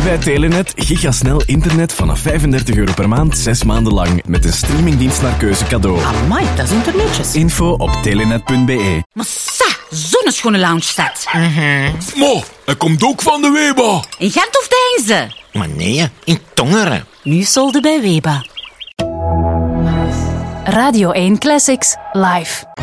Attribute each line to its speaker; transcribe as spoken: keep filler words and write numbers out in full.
Speaker 1: bij Telenet gigasnel internet vanaf vijfendertig euro per maand, zes maanden lang. Met een streamingdienst naar keuze cadeau.
Speaker 2: Amai, dat is internetjes.
Speaker 1: Info op telenet punt be.
Speaker 2: Maar sa, zo'n schone lounge set.
Speaker 3: Mm-hmm. Mo, hij komt ook van de Weba.
Speaker 2: In Gent of Deinze?
Speaker 4: Maar nee, in Tongeren.
Speaker 2: Nu solde bij Weba.
Speaker 5: Radio één Classics, live.